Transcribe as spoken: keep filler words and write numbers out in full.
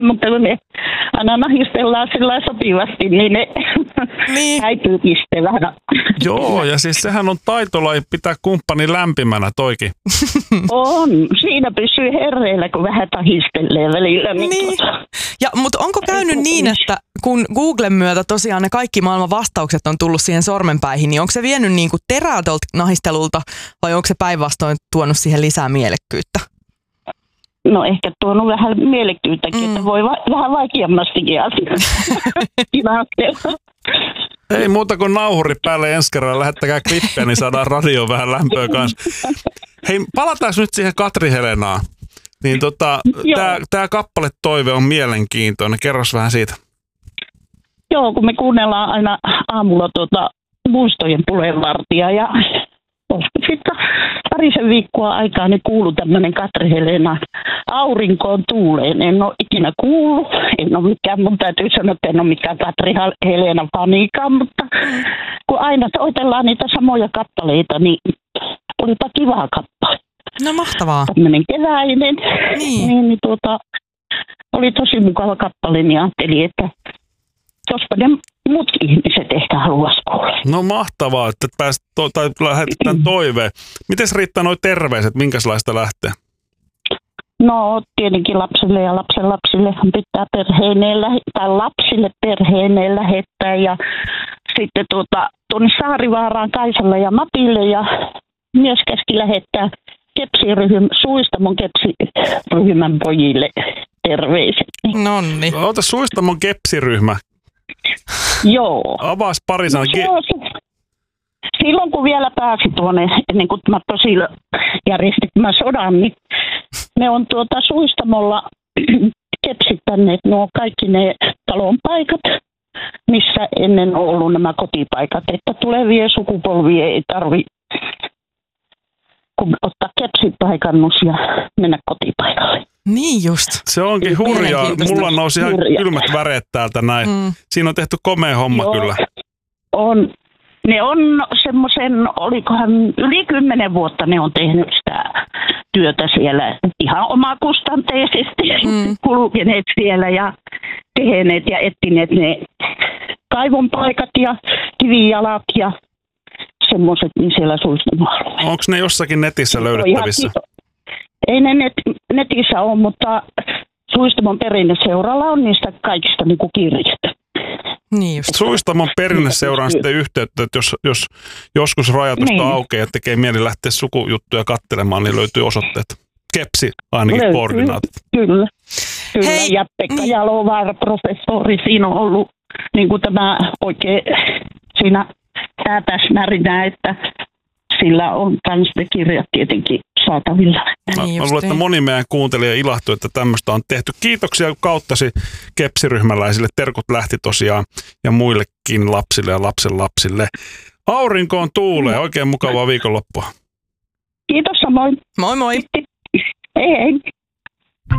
mutta kun ne aina nahistellaan sillä sopivasti, niin ne niin. häipyy pisteellä. Joo, ja siis sehän on taitolaji pitää kumppani lämpimänä toikin. On. Siinä pysyy herreillä, kun vähän tahistelee välillä. Niin niin. Ja, mutta onko käynyt niin, että kun Googlen myötä tosiaan ne kaikki maailman vastaukset on tullut siihen sormenpäihin, niin onko se vienyt niin kuin terää tuolta nahistelulta vai onko se päinvastoin tuonut siihen lisää mielekkyyttä? No ehkä tuonut vähän mielekkyyttäkin, mm. että voi va- vähän vaikeammastikin asiaa. Ei muuta kuin nauhuri päälle ensi kerralla, lähettäkää klippejä, niin saadaan radioon vähän lämpöä kanssa. Hei, palataan nyt siihen Katri Helenaan. Niin tota, tämä kappale Toive on mielenkiintoinen. Kerros vähän siitä. Joo, kun me kuunnellaan aina aamulla tuota muistojen puheenvartia ja sitten parisen viikkoa aikaa niin kuului tämmöinen Katri Helena Aurinkoon tuuleen. En ole ikinä kuullut, en ole mikään, mun täytyy sanoa, että en ole mikään Katri Helena faniikaan, mutta kun aina soitellaan niitä samoja kappaleita, niin olipa kivaa kappale. No mahtavaa. Tämmöinen keväinen, niin, niin, niin tuota, oli tosi mukava kappale, niin ajattelin, että jospa ne muut ihmiset ehkä haluaisi kuulla. No mahtavaa, että pääsit to- tai lähetetään toiveen. Mites riittää nuo terveiset, minkälaista lähtee? No tietenkin lapsille ja lapsen lapsille pitää perheineen lähe- tai lapsille perheineen lähettää ja sitten tuota, tuonne Saarivaaraan Kaisalle ja Matille ja myös käski lähettää kepsiryhmän, Suistamon kepsiryhmän pojille terveiset. Nonni. Ota Suistamon kepsiryhmä. Joo. Avaas pari sanaa. Ge- Silloin kun vielä pääsi tuonne, ennen kuin mä tosi järjestin mä sodan, niin ne on tuota Suistamolla kepsittäneet nuo kaikki ne talon paikat, missä ennen on ollut nämä kotipaikat, että tulevien sukupolvien ei tarvitse ottaa kepsipaikannus ja mennä kotipaikalle. Niin just. Se onkin hurjaa. Mulla nousi ihan kylmät väreet täältä näin. Mm. Siinä on tehty komea homma. Joo, kyllä. On. Ne on semmoisen, olikohan yli kymmenen vuotta ne on tehnyt sitä työtä siellä ihan omakustanteisesti mm. kulkeneet siellä ja tehneet ja etsineet ne kaivon paikat ja kivijalat ja semmoiset niin siellä Suistamolla. Onko ne jossakin netissä löydettävissä? Ei ne net, netissä ole, mutta Suistamon perinneseuralla on niistä kaikista niin kuin kirjat. Niin just. Suistamon perinneseuraan sitten yhteyttä, että jos, jos joskus rajatusta niin aukeaa ja tekee mieli lähteä sukujuttuja katselemaan, niin löytyy osoitteet. Kepsi ainakin löytyy, koordinaatit. Kyllä. Kyllä. Hei, ja Pekka niin. Jalovaara, professori, siinä on ollut niin kuin tämä oikein siinä päätäsmärinä, että sillä on kans ne kirjat tietenkin saatavilla. Mä, niin mä luulen, että moni meidän kuuntelija ilahtui, että tämmöistä on tehty. Kiitoksia kauttasi kepsiryhmäläisille. Terkut lähti tosiaan ja muillekin lapsille ja lapsen lapsille. Aurinkoon tuulee. Oikein mukavaa viikonloppua. Kiitos samoin. Moi moi. Hei hei.